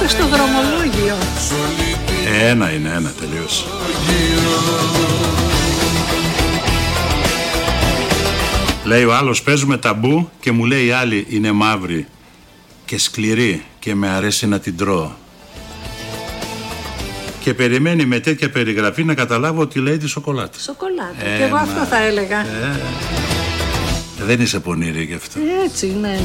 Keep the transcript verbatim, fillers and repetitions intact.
είπε στο δρομολόγιο. Ένα είναι, ένα τελείωσε. Λέει ο άλλος παίζουμε ταμπού και μου λέει η άλλη είναι μαύρη και σκληρή και με αρέσει να την τρώω. Και περιμένει με τέτοια περιγραφή να καταλάβω ότι λέει τη σοκολάτα. Σοκολάτα. Ε, και εγώ μα... αυτό θα έλεγα. Ε, δεν είσαι πονήρη γι' αυτό. Έτσι, ναι.